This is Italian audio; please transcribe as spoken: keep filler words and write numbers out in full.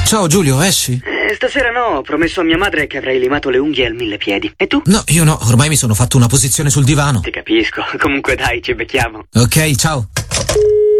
Ciao Giulio, esci? Eh, stasera no, ho promesso a mia madre che avrei limato le unghie al mille piedi. E tu? No, io no, ormai mi sono fatto una posizione sul divano. Ti capisco. Comunque dai, ci becchiamo. Ok, ciao.